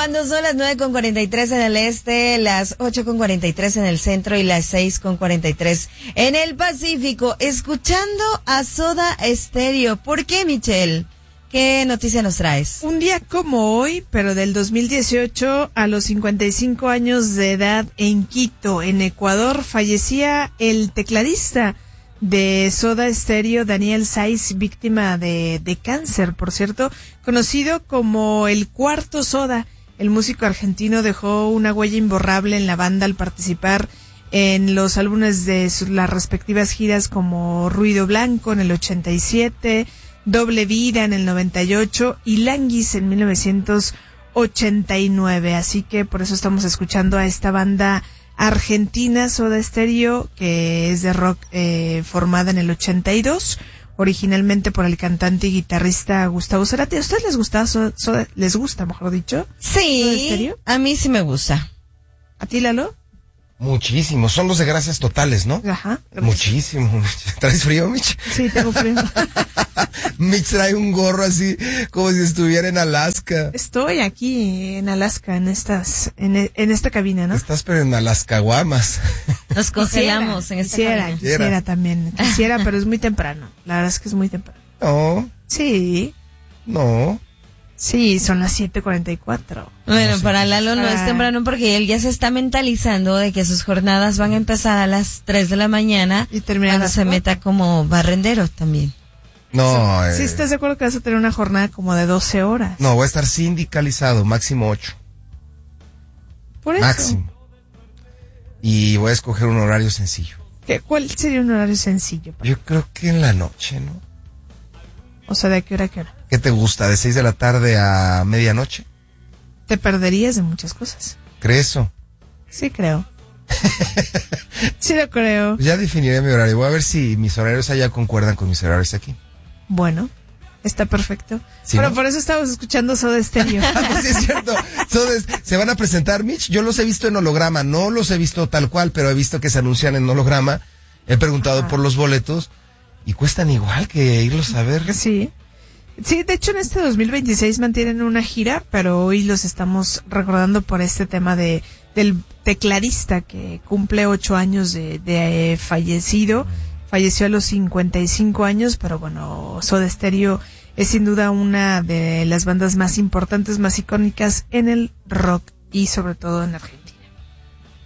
cuando son las 9:43 en el este, las 8:43 en el centro y las 6:43 en el Pacífico, escuchando a Soda Stereo. ¿Por qué, Michelle? ¿Qué noticia nos traes? Un día como hoy, pero del 2018, a los 55 años de edad, en Quito, en Ecuador, fallecía el tecladista de Soda Stereo, Daniel Sáiz, víctima de cáncer, por cierto, conocido como el Cuarto Soda. El músico argentino dejó una huella imborrable en la banda al participar en los álbumes de las respectivas giras como Ruido Blanco en el 87, Doble Vida en el 98 y Languis en 1989. Así que por eso estamos escuchando a esta banda argentina, Soda Stereo, que es de rock, formada en el 82, originalmente por el cantante y guitarrista Gustavo Cerati. ¿A ustedes les gusta les gusta, mejor dicho? Sí, ¿Soda Stereo? A mí sí me gusta. ¿A ti, Lalo? Muchísimo, son los de Gracias Totales, ¿no? Ajá. Muchísimo. ¿Traes frío, Mitch? Sí, tengo frío. Mitch trae un gorro así, como si estuviera en Alaska. Estoy aquí en Alaska, en esta cabina, ¿no? Estás pero en las caguamas. Nos congelamos en esta cabina. Quisiera también. Quisiera, pero es muy temprano. La verdad es que es muy temprano. No. Sí. No. Sí, son las 7:44. Bueno, No sé. para Lalo no es temprano porque él ya se está mentalizando de que sus jornadas van a empezar a las 3 de la mañana Y terminan a cuando las se 4. meta como barrendero también. No. Sí, ¿estás de acuerdo que vas a tener una jornada como de 12 horas? No, voy a estar sindicalizado, máximo 8. Por eso. Máximo. Y voy a escoger un horario sencillo. ¿Cuál sería un horario sencillo? Yo creo que en la noche, ¿no? O sea, ¿de qué hora a qué hora? ¿Qué te gusta? ¿De 6 de la tarde a medianoche? Te perderías de muchas cosas. ¿Crees eso? Sí, creo. Sí lo creo. Pues ya definiré mi horario. Voy a ver si mis horarios allá concuerdan con mis horarios aquí. Bueno, está perfecto. ¿Sí, Pero no? por eso estamos escuchando Soda Stereo. Pues sí, es cierto. Entonces, se van a presentar, Mitch. Yo los he visto en holograma. No los he visto tal cual, pero he visto que se anuncian en holograma. He preguntado por los boletos y cuestan igual que irlos a ver. Sí. Sí, de hecho en este 2026 mantienen una gira, pero hoy los estamos recordando por este tema del tecladista que cumple 8 años de fallecido. Falleció a los 55 años, pero bueno, Soda Stereo es sin duda una de las bandas más importantes, más icónicas en el rock y sobre todo en Argentina.